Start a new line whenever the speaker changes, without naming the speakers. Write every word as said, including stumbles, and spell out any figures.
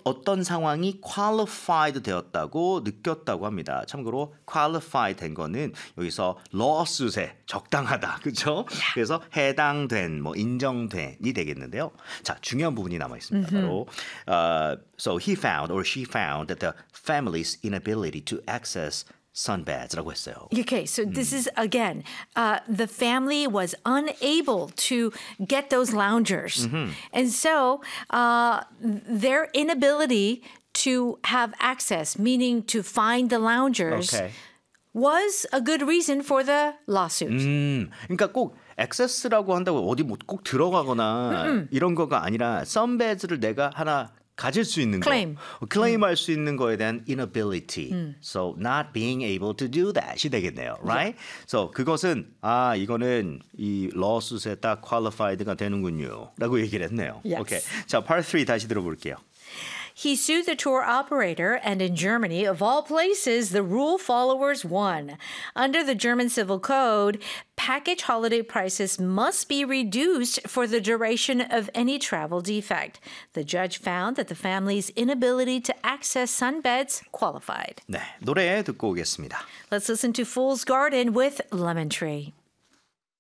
어떤 상황이 qualified 되었다고 느꼈다고 합니다. 참고로 qualified 된 거는 여기서 lawsuit에 적당하다. 그렇죠? 그래서 해당된, 뭐 인정된이 되겠는데요. 자, 중요한 부분이 남아 있습니다. 바로 uh, so he found or she found that the family's inability to access sunbads라고 했어요.
Okay, so this is again, uh, the family was unable to get those loungers, mm-hmm. and so uh, their inability to have access, meaning to find the loungers,
Okay.
was a good reason for the lawsuit.
음, 그러니까 꼭 액세스라고 한다고 어디 뭐 꼭 들어가거나 음음. 이런 거가 아니라 sunbads를 내가 하나 가질 수 있는
claim.
거, 클레임할 음. 수 있는 거에 대한 inability. 음. So not being able to do that이 되겠네요, right? Yeah. So 그것은 아 이거는 이 lawsuit에 딱 qualified가 되는군요라고 얘기를 했네요.
Yes.
Okay. 자, part three 다시 들어볼게요.
He sued the tour operator, and in Germany, of all places, the rule followers won. Under the German Civil Code, package holiday prices must be reduced for the duration of any travel defect. The judge found that the family's inability to access sunbeds qualified.
네, 노래 듣고 오겠습니다.
Let's listen to Fool's Garden with Lemon Tree.